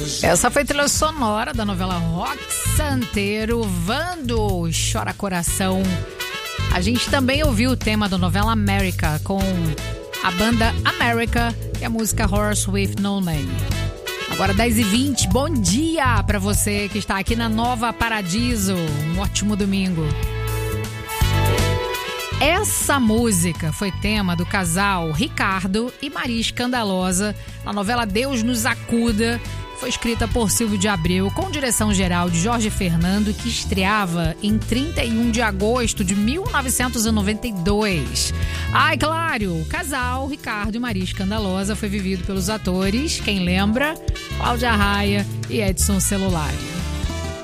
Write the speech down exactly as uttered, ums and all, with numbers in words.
Essa foi a trilha sonora da novela Rock Santeiro, Vando, Chora Coração. A gente também ouviu o tema da novela America com a banda America e a música Horse with No Name. Agora dez e vinte, bom dia para você que está aqui na Nova Paradiso. Um ótimo domingo. Essa música foi tema do casal Ricardo e Maria Escandalosa na novela Deus nos Acuda. Foi escrita por Silvio de Abreu, com direção geral de Jorge Fernando, que estreava em trinta e um de agosto de mil novecentos e noventa e dois. Ai, claro, o casal Ricardo e Maria Escandalosa foi vivido pelos atores, quem lembra? Cláudia Raia e Edson Celulari.